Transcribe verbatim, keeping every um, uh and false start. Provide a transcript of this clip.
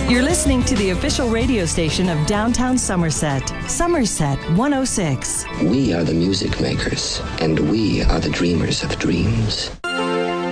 You're listening to the official radio station of downtown Somerset, Somerset one oh six. We are the music makers, and we are the dreamers of dreams.